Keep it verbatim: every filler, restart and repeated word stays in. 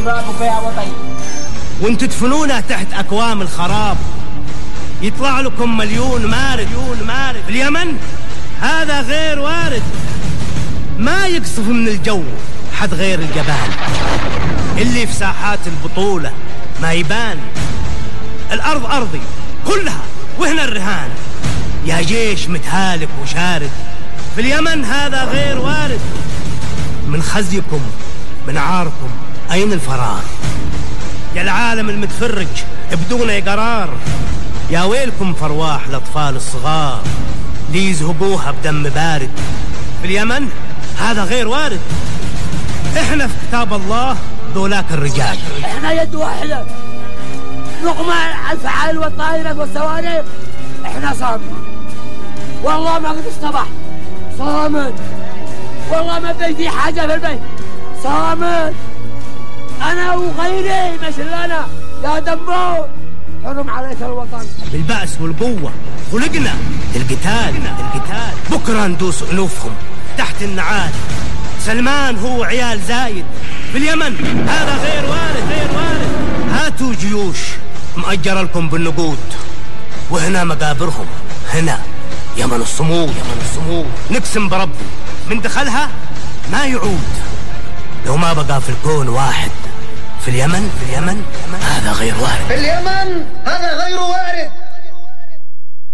تراب فيها وطي، وانت تدفنونه تحت أكوام الخراب، يطلع لكم مليون مارد مليون مارد. في اليمن هذا غير وارد، ما يقصف من الجو حد غير الجبال، اللي في ساحات البطولة ما يبان. الأرض أرضي كلها وهنا الرهان، يا جيش متهالك وشارد. في اليمن هذا غير وارد، من خزيكم من عاركم أين الفرار؟ يا العالم المتفرج بدون قرار، يا ويلكم فرواح الأطفال الصغار اللي يزهقوها بدم بارد. في اليمن هذا غير وارد، احنا في كتاب الله ذولاك الرجال، احنا يد واحدة نقمع الفعال والطائرات والصواريخ. احنا صامت والله ما قد اصطبح، صامت والله ما بيجي حاجة في البيت، صامت انا وغيري مش انا يا دبور. حرم عليك الوطن. بالبأس والقوة خلقنا القتال القتال، بكرة ندوس أنوفهم تحت النعال. سلمان هو عيال زايد، في اليمن هذا غير وارد غير وارد. هاتوا جيوش مأجر لكم بالنقود، وهنا مقابرهم، هنا يمن الصمود يمن الصمود. نقسم بربي من دخلها ما يعود، لو ما بقى في الكون واحد. في اليمن في اليمن هذا غير وارد، في اليمن هذا غير وارد.